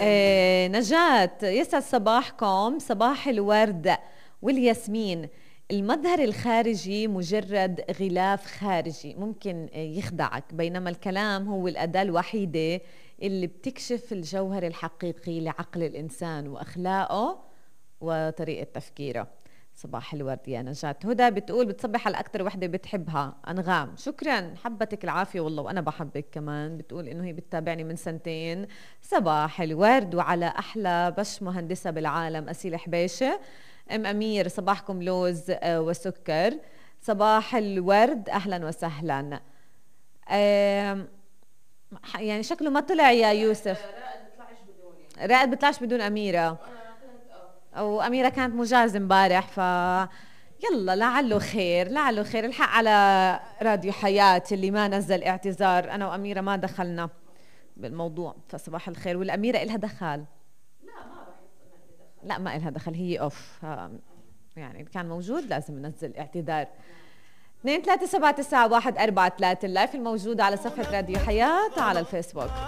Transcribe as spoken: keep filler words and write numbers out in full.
آه نجاة، يسعد صباحكم، صباح الورد والياسمين. المظهر الخارجي مجرد غلاف خارجي ممكن يخدعك، بينما الكلام هو الأداة الوحيدة اللي بتكشف الجوهر الحقيقي لعقل الإنسان وأخلاقه وطريقة تفكيره. صباح الورد يا نجاة. هدى بتقول بتصبح على أكتر وحدة بتحبها أنغام. شكرا، حبتك العافية والله، وأنا بحبك كمان. بتقول إنه هي بتتابعني من سنتين. صباح الورد وعلى أحلى بش مهندسة بالعالم أسيل حبيشة. أم أمير، صباحكم لوز وسكر. صباح الورد، أهلا وسهلا. يعني شكله ما طلع يا يوسف. رائد بيطلعش بدوني. رائد بيطلعش بدون أميرة، وأميرة كانت مجازة امبارح، ف يلا لعله خير، لعله خير. الحق على راديو حياة اللي ما نزل اعتذار، أنا وأميرة ما دخلنا بالموضوع، فصباح الخير. والأميرة إلها دخل؟ لا ما بحس إنها إلها دخل. لا ما إلها دخل، هي أوف، يعني كان موجود لازم ننزل اعتذار. اثنين ثلاثة سبعة تسعة واحد أربعة ثلاثة اللايف الموجودة على صفحة راديو حياة على الفيسبوك.